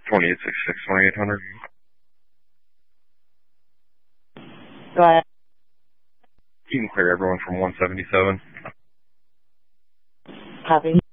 2866 2800. Go ahead. You can clear everyone from 177. Copy.